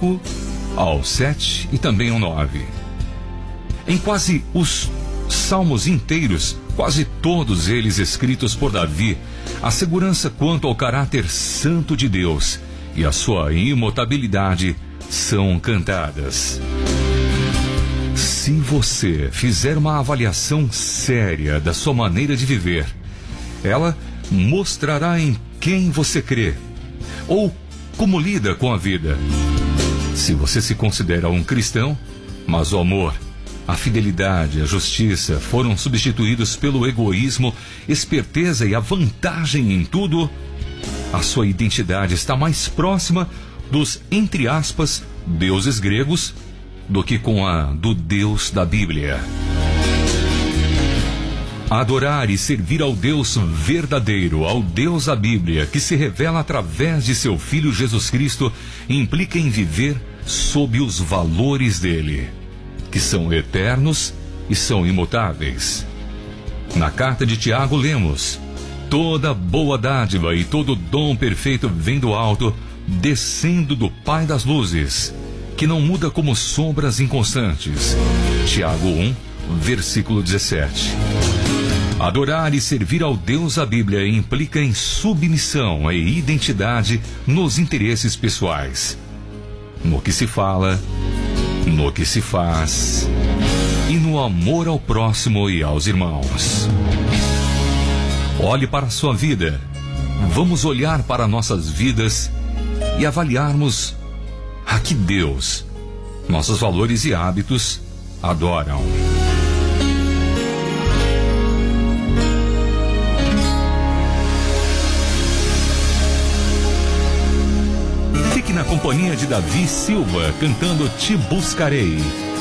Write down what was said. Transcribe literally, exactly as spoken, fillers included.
cinco ao sete e também ao nove. Em quase os salmos inteiros, quase todos eles escritos por Davi, a segurança quanto ao caráter santo de Deus e a sua imutabilidade são cantadas. Se você fizer uma avaliação séria da sua maneira de viver, ela mostrará em quem você crê ou como lida com a vida. Se você se considera um cristão, mas o amor, a fidelidade, a justiça foram substituídos pelo egoísmo, esperteza e a vantagem em tudo, a sua identidade está mais próxima dos, entre aspas, deuses gregos do que com a do Deus da Bíblia. Adorar e servir ao Deus verdadeiro, ao Deus da Bíblia, que se revela através de seu Filho Jesus Cristo, implica em viver sob os valores dele, que são eternos e são imutáveis. Na carta de Tiago lemos: toda boa dádiva e todo dom perfeito vem do alto, descendo do Pai das luzes, que não muda como sombras inconstantes. Tiago um, versículo dezessete. Adorar e servir ao Deus da Bíblia implica em submissão e identidade nos interesses pessoais, no que se fala, no que se faz e no amor ao próximo e aos irmãos. Olhe para a sua vida. Vamos olhar para nossas vidas e avaliarmos a que Deus, nossos valores e hábitos adoram. Fique na companhia de Davi Silva cantando Te Buscarei.